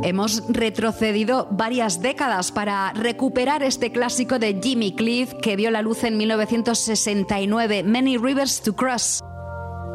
Hemos retrocedido varias décadas para recuperar este clásico de Jimmy Cliff que vio la luz en 1969, Many Rivers to Cross.